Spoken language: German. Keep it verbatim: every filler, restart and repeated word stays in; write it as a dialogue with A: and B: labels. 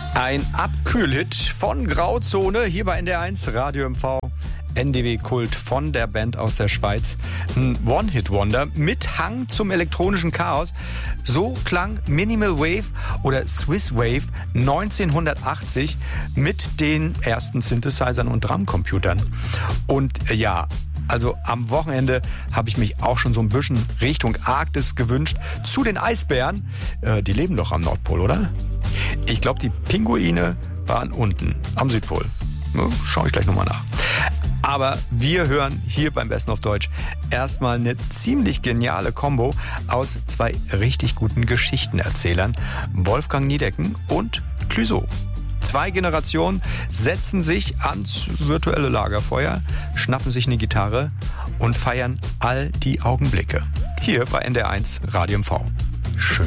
A: Ein Abkühlhit von Grauzone hier bei N D R eins Radio M V. N D W-Kult von der Band aus der Schweiz. Ein One-Hit-Wonder mit Hang zum elektronischen Chaos. So klang Minimal Wave oder Swiss Wave neunzehnhundertachtzig mit den ersten Synthesizern und Drumcomputern. Und ja, also am Wochenende habe ich mich auch schon so ein bisschen Richtung Arktis gewünscht. Zu den Eisbären. Äh, die leben doch am Nordpol, oder? Ich glaube, die Pinguine waren unten am Südpol. Ja, schaue ich gleich nochmal nach. Aber wir hören hier beim Besten auf Deutsch erstmal eine ziemlich geniale Kombo aus zwei richtig guten Geschichtenerzählern, Wolfgang Niedecken und Clouseau. Zwei Generationen setzen sich ans virtuelle Lagerfeuer, schnappen sich eine Gitarre und feiern all die Augenblicke. Hier bei N D R eins Radio M V. Schön.